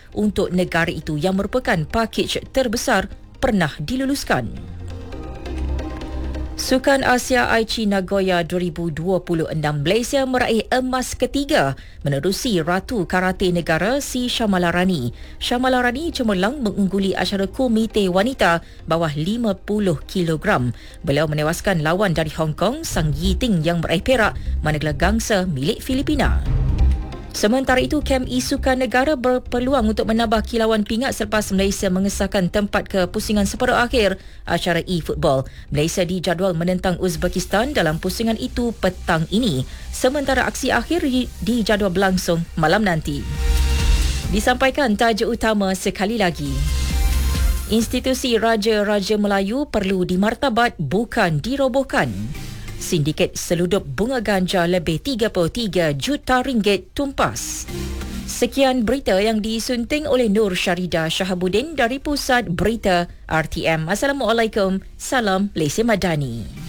untuk negara itu yang merupakan pakej terbesar pernah diluluskan. Sukan Asia Aichi Nagoya 2026, Malaysia meraih emas ketiga menerusi Ratu Karate Negara si Syamala Rani. Syamala Rani cemerlang mengungguli acara Komite Wanita bawah 50 kg. Beliau menewaskan lawan dari Hong Kong, Sang Yiting yang meraih perak, manakala gangsa milik Filipina. Sementara itu, KMI Sukan Negara berpeluang untuk menambah kilauan pingat selepas Malaysia mengesahkan tempat ke pusingan separuh akhir acara e-football. Malaysia dijadual menentang Uzbekistan dalam pusingan itu petang ini, sementara aksi akhir dijadual berlangsung malam nanti. Disampaikan tajuk utama sekali lagi. Institusi Raja-Raja Melayu perlu dimartabat, bukan dirobohkan. Sindiket seludup bunga ganja lebih 33 juta ringgit tumpas. Sekian berita yang disunting oleh Nur Syarida Shahabuddin dari Pusat Berita RTM. Assalamualaikum. Salam Malaysia Madani.